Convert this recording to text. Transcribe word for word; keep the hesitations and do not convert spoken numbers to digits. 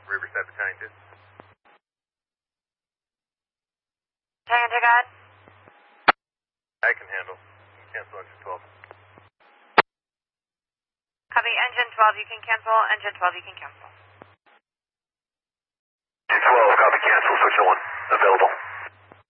Riverside Battalion two. Battalion two, go ahead. I can handle. Cancel engine twelve. Copy, engine twelve, you can cancel. Engine twelve, you can cancel.